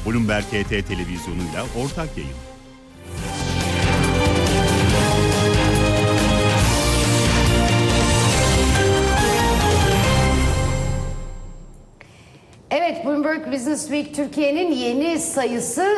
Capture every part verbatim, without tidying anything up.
Bloomberg H T televizyonuyla ortak yayın. Evet, Bloomberg Business Week Türkiye'nin yeni sayısı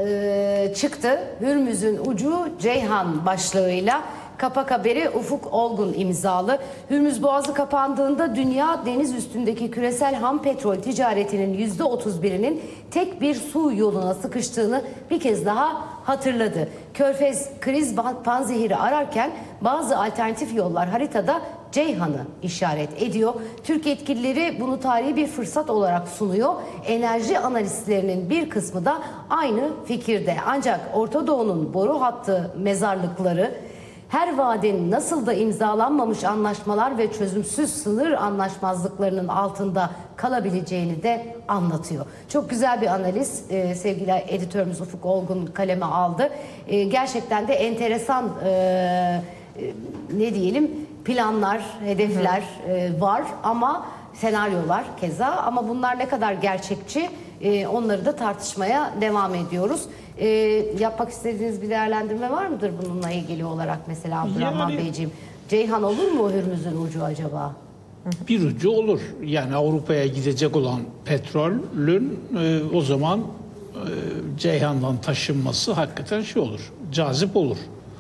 e, çıktı. Hürmüz'ün ucu Ceyhan başlığıyla. Kapak haberi Ufuk Olgun imzalı. Hürmüz Boğazı kapandığında dünya deniz üstündeki küresel ham petrol ticaretinin yüzde otuz birinin tek bir su yoluna sıkıştığını bir kez daha hatırladı. Körfez kriz panzehiri ararken bazı alternatif yollar haritada Ceyhan'ı işaret ediyor. Türk yetkilileri bunu tarihi bir fırsat olarak sunuyor. Enerji analistlerinin bir kısmı da aynı fikirde. Ancak Orta Doğu'nun boru hattı mezarlıkları, her vadenin nasıl da imzalanmamış anlaşmalar ve çözümsüz sınır anlaşmazlıklarının altında kalabileceğini de anlatıyor. Çok güzel bir analiz e, sevgili editörümüz Ufuk Olgun kaleme aldı. E, gerçekten de enteresan e, e, ne diyelim planlar, hedefler e, var ama senaryolar keza, ama bunlar ne kadar gerçekçi e, onları da tartışmaya devam ediyoruz. E, yapmak istediğiniz bir değerlendirme var mıdır bununla ilgili olarak mesela Abdurrahman yani, Beyciğim? Ceyhan olur mu Hürmüz'ün ucu acaba? Bir ucu olur. Yani Avrupa'ya gidecek olan petrolün e, o zaman e, Ceyhan'dan taşınması hakikaten şey olur, cazip olur.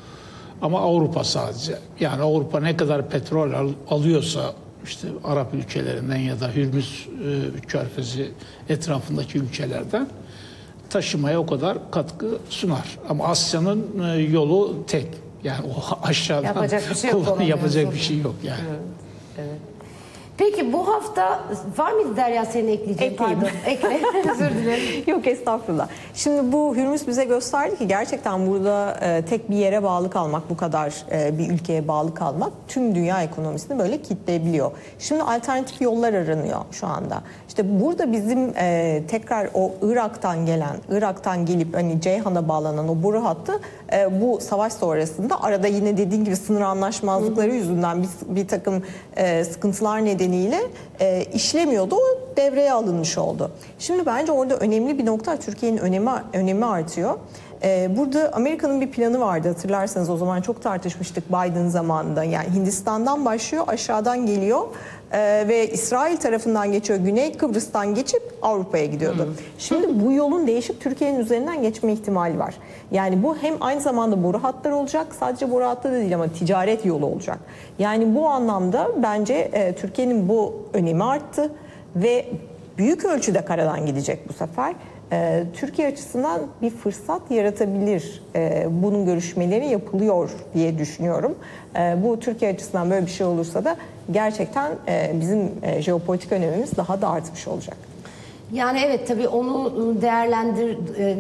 Ama Avrupa sadece. Yani Avrupa ne kadar petrol al, alıyorsa işte Arap ülkelerinden ya da Hürmüz e, Körfezi etrafındaki ülkelerden taşımaya o kadar katkı sunar. Ama Asya'nın e, yolu tek. Yani o aşağıdan yapacak bir şey yok. Yapacak bir şey yok yani. Evet. Evet. Peki bu hafta var mıydı Derya senin ekleyeceğin? Ekleyeyim. Pardon. Ekle. Özür dilerim. Yok estağfurullah. Şimdi bu Hürmüz bize gösterdi ki gerçekten burada e, tek bir yere bağlı kalmak, bu kadar e, bir ülkeye bağlı kalmak tüm dünya ekonomisini böyle kitleyebiliyor. Şimdi alternatif yollar aranıyor şu anda. İşte burada bizim e, tekrar o Irak'tan gelen, Irak'tan gelip hani Ceyhan'a bağlanan o boru hattı e, bu savaş sonrasında arada yine dediğin gibi sınır anlaşmazlıkları hı hı. yüzünden bir, bir takım e, sıkıntılar nedeniyle e, işlemiyordu. O devreye alınmış oldu. Şimdi bence orada önemli bir nokta, Türkiye'nin önemi, önemi artıyor. Ee, burada Amerika'nın bir planı vardı, hatırlarsanız o zaman çok tartışmıştık Biden zamanında. Yani Hindistan'dan başlıyor, aşağıdan geliyor ee, ve İsrail tarafından geçiyor, Güney Kıbrıs'tan geçip Avrupa'ya gidiyordu. Hmm. Şimdi bu yolun değişik Türkiye'nin üzerinden geçme ihtimali var. Yani bu hem aynı zamanda boru hatları olacak, sadece boru hattı da değil ama ticaret yolu olacak. Yani bu anlamda bence e, Türkiye'nin bu önemi arttı ve büyük ölçüde karadan gidecek bu sefer. Ee, Türkiye açısından bir fırsat yaratabilir. Ee, bunun görüşmeleri yapılıyor diye düşünüyorum. Ee, bu Türkiye açısından böyle bir şey olursa da gerçekten e, bizim e, jeopolitik önemimiz daha da artmış olacak. Yani evet, tabii onu değerlendir e,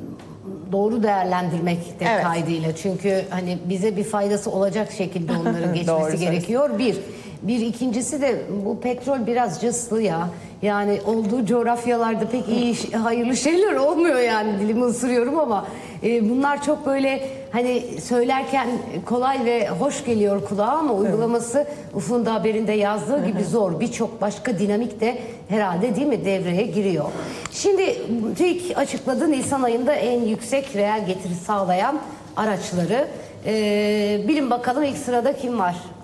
doğru değerlendirmek de evet. kaydıyla. Çünkü hani bize bir faydası olacak şekilde onların geçmesi gerekiyor. Bir. Bir ikincisi de bu petrol biraz cıslı ya. Yani olduğu coğrafyalarda pek iyi, hayırlı şeyler olmuyor yani, dilimi ısırıyorum ama e, bunlar çok böyle hani söylerken kolay ve hoş geliyor kulağa ama uygulaması evet. Ufuk'un da haberinde yazdığı gibi zor. Birçok başka dinamik de herhalde değil mi devreye giriyor. Şimdi TÜİK açıkladı Nisan ayında en yüksek reel getiri sağlayan araçları. E, bilin bakalım ilk sırada kim var?